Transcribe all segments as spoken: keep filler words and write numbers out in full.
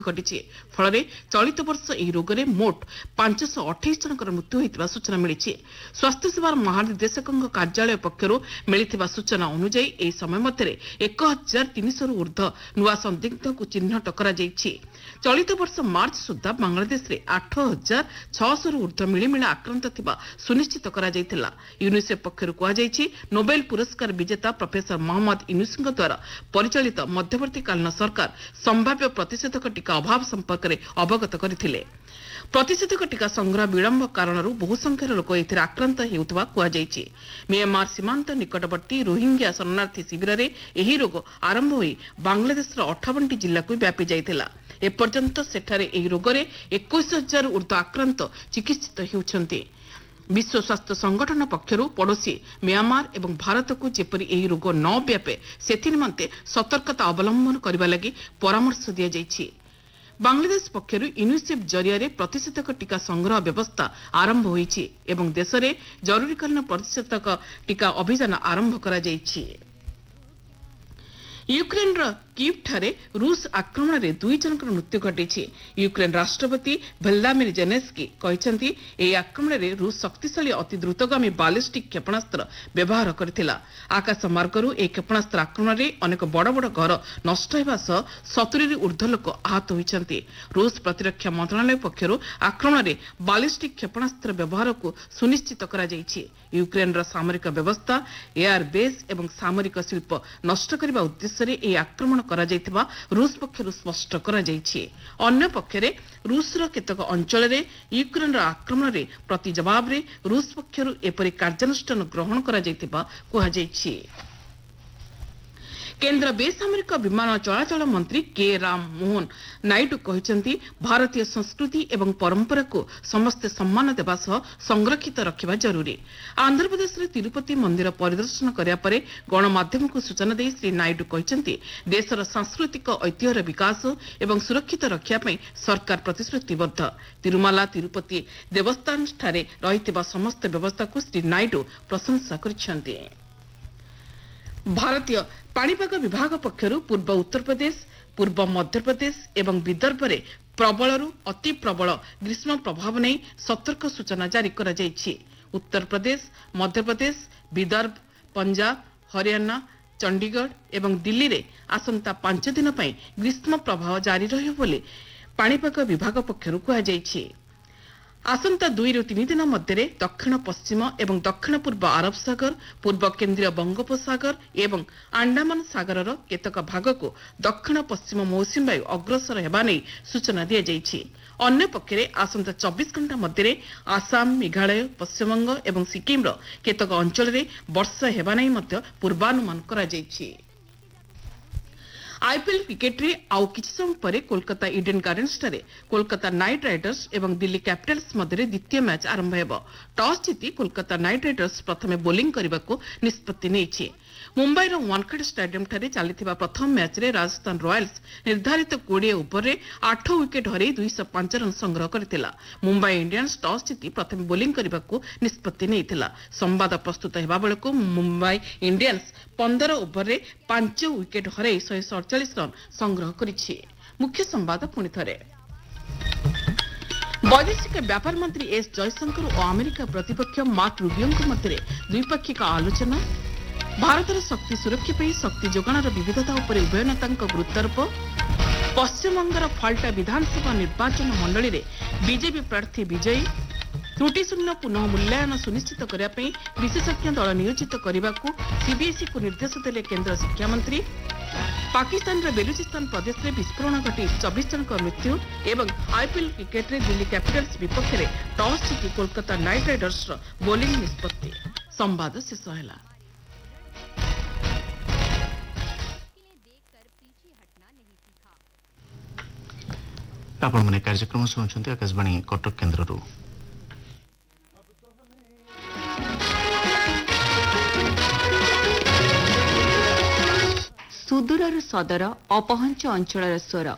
घटी फल चलित वर्ष यह रोग में मोट पांचश अठाईस जन मृत्यु होता सूचना मिली। स्वास्थ्य सेवा महानिर्देशक कार्यालय पक्षर मिली सूचना अनुଯାयी यह समय मध्य एक हजार तीन सौ ऊर्ध्व नुआ संदिग्ध को चिन्हट कर चलित वर्ष मार्च सुधा बांग्लादेश में आठ हजार छःश ऊर्ध्व मिलीमिला आक्रांत थिबा सुनिश्चित करा जायतिला। यूनिसेफ पक्षर कहुଯାଇଛି नोबेल पुरस्कार विजेता प्रोफेसर मोहम्मद यूनुसଙ୍କ द्वारा परिचालित मध्यवर्तीकालीन सरकार संभाव्य प्रतिषेधक टीका अभाव संपर्क में अवगत करथिले। प्रतिषेधक टीका संग्रह विलंब कारण बहु संख्यार लोक एथिरे आक्रांत हेउथबा कुआଯାଇଛି। म्यांमार सीमांत निकटवर्ती रोहिंग्या शरणार्थी शिविर में यह रोग आरंभ होई बांग्लादेश अठावन टी जिला को व्यापी जाइतिला। एपर्यंत सेठारे एही रोगरे इक्कीस हजार ऊर्ध्व आक्रांत चिकित्सित हेउछन्ति। विश्व स्वास्थ्य संगठन पक्षर पड़ोशी म्यांमार एवं भारत को जेपरी एही रोग न व्यापे सेथि निमंते सतर्कता अवलंबन करबा लागि परामर्श दिया जाइछि। बांग्लादेश पक्षर यूनिसेफ जरिया प्रतिषेधक टीका संग्रह व्यवस्था आरंभ होइछि एवं देश में जरूरीकालीन प्रतिषेधक टीका अभियान आरंभ करा जाइछि। यूक्रेन कीव ठारे रूस आक्रमण में दुई जन मृत्यु घटी। यूक्रेन राष्ट्रपति व्लादिमीर जेलेंस्की कहते यह आक्रमण में रूस शक्तिशाली अति द्रुतगामी बालिस्टिक क्षेपणास्त्र व्यवहार करथिला। आकाश मार्गरू एक क्षेपणास्त्र आक्रमण में अनेक बड़ बड़ घर नष्ट होगा सह सतुरी ऊर्ध्व लोक आहत होइछन्ति। रूस प्रतिरक्षा मंत्रालय पक्षर आक्रमण में बालिस्टिक क्षेपणास्त्र व्यवहार को सुनिश्चित करा जाइछि। यूक्रेन सामरिक व्यवस्था एयर बेस एवं सामरिक शिल्प नष्ट करने उद्देश्य यह आक्रमण करा जायतिबा रूस पक्षर स्पष्ट करा जायछि। अन्य पक्षरे रूसर केतक अंचल में यूक्रेन आक्रमण में प्रति जवाब रे रूस पक्षर एपरि कार्यानुष्ठान ग्रहण करा जायतिबा कुहा जायछि। केंद्र बेसामरिक विमान चलाचल मंत्री के राम मोहन नायडू कहते भारतीय संस्कृति एवं परंपरा को समस्ते सम्मान देवा सह संरक्षित रखा जरूरी। आंध्र प्रदेश में तिरुपति मंदिर परिदर्शन करने पर गणमाध्यम को सूचना दे श्री नायडू कहते देशर सांस्कृतिक ऐतिह्यर विकास एवं सुरक्षित रखापी सरकार प्रतिश्रुतिबद्ध। तिरुमाला तिरुपति देवस्थान ठारे रहिथिबा समस्त व्यवस्था को श्री नायडू प्रशंसा करिसेंति। भारतीय पाणीपाग विभाग पक्षर पूर्व उत्तर प्रदेश पूर्व मध्य प्रदेश एवं विदर्भ में प्रबलरू अति प्रबल ग्रीष्म प्रभाव नहीं सतर्क सूचना जारी करा जायछि। उत्तर प्रदेश मध्य प्रदेश विदर्भ पंजाब हरियाणा चंडीगढ़ एवं दिल्ली रे आसंता पांच दिन पई ग्रीष्म प्रभाव जारी रहियो बोली पाणीपाग विभाग पक्षर कहा जायछि। आसंता दुई रु तीन दिन मध्य दक्षिण पश्चिम एवं दक्षिण पूर्व अरब सागर पूर्व केंद्रीय बंगोपसागर एवं अंडमान सागर केतक भाग को दक्षिण पश्चिम मौसुमी वायु अग्रसर होगा नहीं सूचना दी जाइछि। अन्य पक्षरे आसंता चौबीस घंटा मध्य आसाम मेघालय पश्चिमबंग एवं सिक्किम केतक अंचल में वर्षा होगा नहीं पूर्वानुमान करा जाइछि। आईपीएल क्रिकेट रे आउ किछि समय परे कोलकाता इडेन गार्डेन्स ठारे कोलकाता नाइट राइडर्स एवं दिल्ली कैपिटल्स मध्य द्वितीय मैच आरंभ हेबो। टॉस जीति कोलकाता नाइट राइडर्स प्रथमे बोलिंग करबाको निष्पत्ति नेछि। मुंबईर वानखेड़े स्टेडियम ठारे चलिथिबा प्रथम मैच रे राजस्थान रॉयल्स निर्धारित बीस ओवर रे आठ विकेट हरई दो सौ पाँच रन संग्रह करथिला। मुंबई इंडियंस टॉस जीति प्रथमे बोलिंग करबाको निष्पत्ति नेइथिला। संवाद प्रस्तुत हेबा बेलको मुंबई इंडियंस पंद्रह ओवर रे पांच विकेट हरई एक सौ अड़तालीस रन संग्रह करिछि। मुख्य संवाद पुनि थरे। वैदेशिक व्यापार मंत्री एस जयशंकर और अमेरिका प्रतिपक्ष मार्क रूबियो मध्य द्विपाक्षिक आलोचना। भारतर शक्ति सुरक्षा पर शक्ति जोगाणर विविधता उपर उभय नेतांक गुरुत्वारोप। पश्चिमबंगर फाल्टा विधानसभा निर्वाचन मंडली रे बीजेपी प्रार्थी विजयी। त्रुटिशून्य पुनः मूल्यांकन सुनिश्चित करने विशेषज्ञ दल नियोजित करने को सीबीएसई को निर्देश देले केंद्र शिक्षा मंत्री। पाकिस्तान रे बेलुचिस्तान प्रदेश में विस्फोरण घटी चौबीस जन मृत्यु एवं आईपीएल क्रिकेट रे दिल्ली कैपिटल्स विपक्ष में टॉस जीति कोलकाता नाइट राइडर्स बोलिंग निष्पत्ति। संवाद शेष है। आपण माने कार्यक्रम सुनुछन्ते आकाशवाणी कटक केन्द्ररू। सुदूरर सदर अपहंच अंचलर स्वर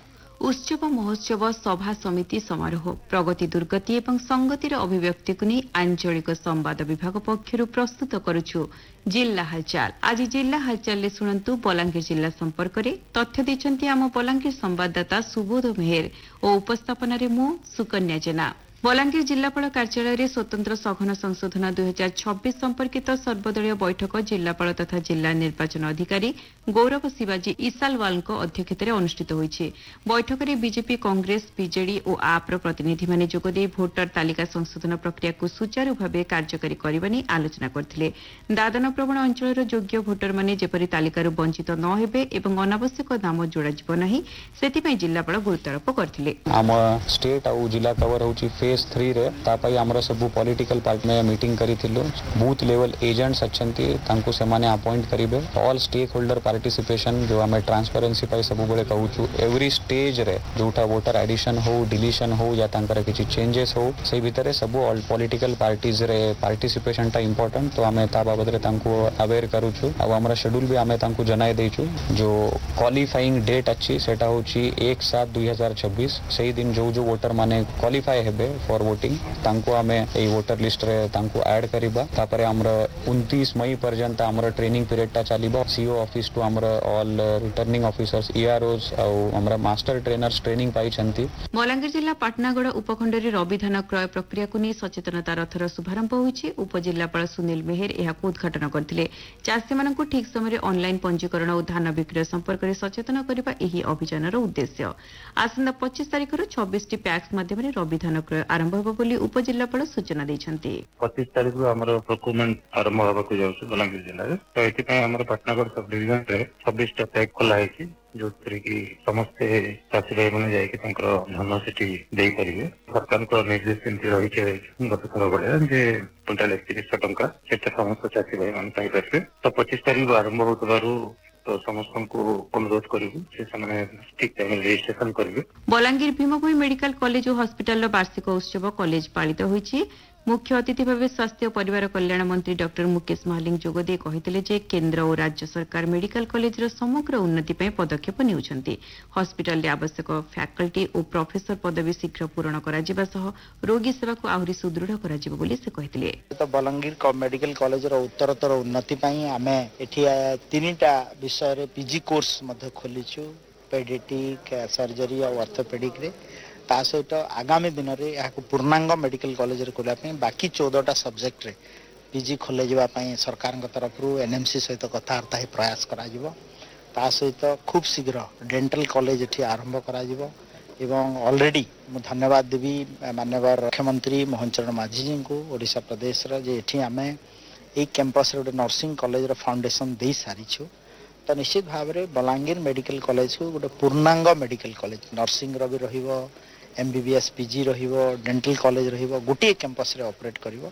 उत्सव महोत्सव सभा समिति समारोह प्रगति दुर्गति एवं संगतिर अभिव्यक्ति को नहीं आंचलिक संवाद विभाग पक्षर प्रस्तुत करुछु जिल्ला हालचाल। आज जिल्ला हालचाल शुणु बलांगीर जिला संपर्क में तथ्य देते आम बलांगीर संवाददाता सुबोध मेहर और उपस्थापन मु सुकन्या जेना। बलांगीर जिलापाल कार्यालय स्वतंत्र सघन संशोधन दुई हजार छब्बीस संपर्कित सर्वदलीय बैठक जिलापाल तथा जिला निर्वाचन अधिकारी गौरव शिवाजी ईसालवाल अध्यक्षतार अनुष्ठित होईछि। बैठक में बीजेपी कांग्रेस बीजेडी और आप्र प्रतिनिधि माने जोगदे भोटर तालिका संशोधन प्रक्रिया को सुचारू भाव कार्यकारी करने नहीं आलोचना करथिले। दादन प्रवण अंचल योग्य भोटर माने जेपरि तालिकारु वंचित न हेबे एवं अनावश्यक नाम जोड़ाजिबो नाही सेतिपई जिलापाल गुरुत्वारोप करथिले। आम स्टेट और जिला कवर होची फेज थ्री रे तापाई हमर सब पॉलिटिकल पार्टी में मीटिंग करिथिलु। बूथ लेवल एजेंट्स अछंती तांको से माने अपॉइंट करिवे। ऑल स्टेक होल्डर पार्टिसिपेशन जो हमें ट्रांसपेरेंसी पाई सब बेले कहूछु एवरी स्टेज रे जोटा वोटर एडिशन हो डिलीशन हो या तांकर किछि चेंजेस हो से भीतर सब ऑल पॉलिटिकल पार्टीज रे पार्टिसिपेशन टा इंपोर्टेंट तो हमें ता बाबद रे तांको अवेयर करूछु। आ हमर शेड्यूल भी हमें तांको जनाय देछु। जो क्वालिफाइंग डेट अछि सेटा होछि एक सात दुई हजार छब्बीस से दिन जो जो वोटर माने क्वालिफाई हेबे फॉर वोटिंग तांको हमें ए वोटर लिस्ट रे तांको ऐड करिबा। तापरे हमर उनतीस मई पर्यंत हमर ट्रेनिंग पीरियड टा चलिबो। सीओ ऑफिस टू हमर ऑल रिटर्निंग ऑफिसर्स ईआरओस और हमर मास्टर ट्रेनर्स ट्रेनिंग पाई छंती। बलांगीर जिला पाटनागड़ उपखंड रे रबी धान क्रय प्रक्रिया को नहीं सचेतनता रथर शुभारंभ होईछि। उपजिल्लापाल सुनील मेहर एहाको उद्घाटन करथिले। चाषी मानकु ठीक समय ऑनलाइन पंजीकरण और धान विक्रय संपर्क में सचेतन करबा एही अभियानर उद्देश्य। आसंता पच्चीस तारिख रु छब्बीस टी पैक्स माध्यम रे रबी धान क्रय आरंभ होबो बोली उपजिल्लापाल सूचना दैछन्ती। पच्चीस तारिख रु हमर प्रोक्यूरमेंट आरंभ होबाकु जाउछ बलांगीर जिल्ला रे। तो एति पय हमर पाटनागढ़ सब डिवीजन रे छब्बीस टा पैक खोला है जो कि समस्त चाषी भाई मैंने जाकि धान सेठी दे पारे। सरकार को निर्देश एमती रही गत थर भाया जे क्विंटाल एकतीस टंका से समस्त चाषी भाई मैंने पाइपर। तो पच्चीस तारीख आरंभ हो तो समस्त को अनुरोध करूँ ठीक टाइम रजिस्ट्रेशन करेंगे। बलांगीर भीमभूमि मेडिकल कॉलेज और हॉस्पिटल वार्षिक उत्सव कॉलेज पालित होईछि। मुख्य अतिथि भाव स्वास्थ्य और परिवार कल्याण मंत्री डॉक्टर मुकेश महालिंग जोगदे कहिथिले जे केंद्र और राज्य सरकार मेडिकल कॉलेज रो समग्र उन्नति पय पदक्षेप नेउछन्ति। हॉस्पिटल रे आवश्यक फैकल्टी और प्रोफेसर पदवी शीघ्र पूरण करा जिबा सह रोगी सेवा को आहुरी सुदृढ़ करा जिबो बोली से कहिथिले। तो बलांगीर मेडिकल कॉलेज रो उत्तरोत्तर उन्नति पय आमे एठी तीनटा विषय रे पीजी कोर्स मध्ये खोलिछु। पेडियाट्रिक सर्जरी और ऑर्थोपेडिक रे ता सहित आगामी दिन में यहाँ पूर्णांग मेडिकल कॉलेज खोलने बाकी चौदहटा सब्जेक्ट रे पीजी खोले जावाई सरकार तरफ एनएमसी सहित कथबार्ता ही प्रयास करा ता सहित खूब शीघ्र डेंटल कॉलेज ये आरंभ करा एवं ऑलरेडी मु धन्यवाद देवी माननीय मुख्यमंत्री मोहन चरण माझी जी को ओडिशा प्रदेश ये आम ये कैंपस रे नर्सिंग कॉलेज रो फाउंडेशन दे सारीछु। तो निश्चित भाव में बलांगीर मेडिकल कॉलेज को गोटे पूर्णांग मेडिकल कॉलेज नर्सिंग रो भी रहिबो एमबीबीएस पीजी रहिबो डेंटल कॉलेज रहिबो गोटे कैंपस रे ऑपरेट करिवो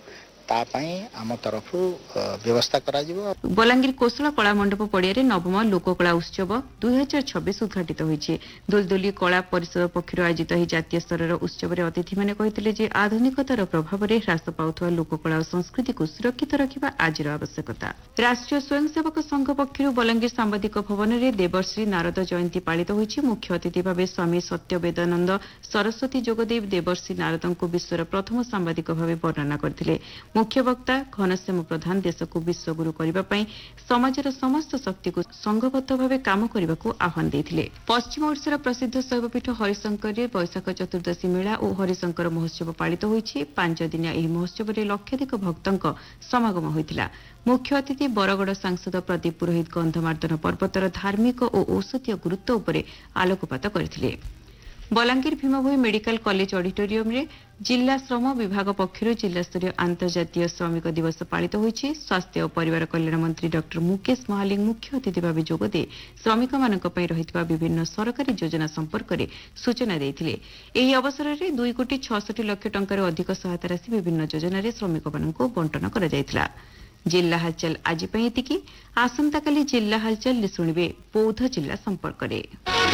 आम तरफ व्यवस्था करा जिवो। बलांगीर कोसला कला मंडप पड़िया रे नवम लोककला उत्सव दुई हजार छब्बीस उद्घाटित होईछि। दुलदुली कला परिषद पक्षर आयोजित ही जातीय स्तर उत्सव रे अतिथि माने कहिथिले जे आधुनिकतार प्रभाव रे ह्रास पाउथवा लोककला और संस्कृति को सुरक्षित रखिबा आजिर आवश्यकता। राष्ट्रीय स्वयंसेवक संघ पक्षर बलांगीर सांबादिक भवन रे देवर्श्री नारद जयंती पालित होईछि। मुख्य अतिथि भावे स्वामी सत्यवेदानंद सरस्वती जोगदेव देवर्श्री नारदଙ୍କୁ विश्वर प्रथम सांबादिक भावे वर्णना करथिले। मुख्य वक्ता घनश्याम प्रधान देश को विश्वगुरु करने समाजर समस्त शक्ति को संघबद्ध भाव काम करने को आह्वान देते। पश्चिम ओडिशार प्रसिद्ध शैवपीठ हरिशंकर रे वैशाख चतुर्दशी मेला और हरिशंकर महोत्सव पालित होईछि। पांच दिनिया एही महोत्सव रे लक्षाधिक भक्तों समागम होइतिला। मुख्य अतिथि बरगड़ सांसद प्रदीप पुरोहित गंधमार्दन पर्वतर धार्मिक और औषधीय गुरुत्व उपरे आलोकपात करथिले। बलांगीर भीमभूमि मेडिकल कॉलेज ऑडिटोरियम रे जिला श्रम विभाग पक्षर जिला स्तरीय अंतर्जातीय श्रमिक दिवस पालित होईछि। स्वास्थ्य और परिवार कल्याण मंत्री डॉक्टर मुकेश महालिंग मुख्य अतिथि भाव जोगदे श्रमिक मानक पई रहितबा विभिन्न सरकारी योजना संपर्क में सूचना देथिले। एही अवसर में दुई कोटी छसठ लाख टंकार अधिक सहायता राशि विभिन्न योजना रे श्रमिक मानक बंटन करा जायतिला। जिल्ला हालचाल आज पई एतिकी। आसंता काली जिल्ला हालचाल शुणिबे बौद्ध जिल्ला संपर्क में।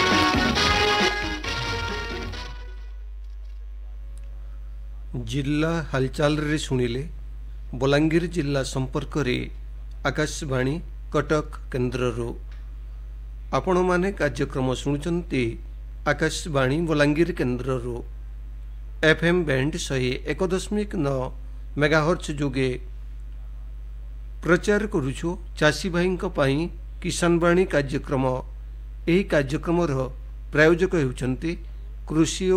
जिल्ला हालचाल रे शुणिले बलांगीर जिल्ला संपर्क रे आकाशवाणी कटक केन्द्र रो आपण माने कार्यक्रम शुणुचंती आकाशवाणी बलांगीर केन्द्रରୁ एफएम बैंड शहे एक दशमिक नौ मेगाहर्ट्ज जोगे प्रचार करुछु चाषी भाई किसान वाणी कार्यक्रम। यही कार्यक्रम प्रायोजक होउछंती कृषि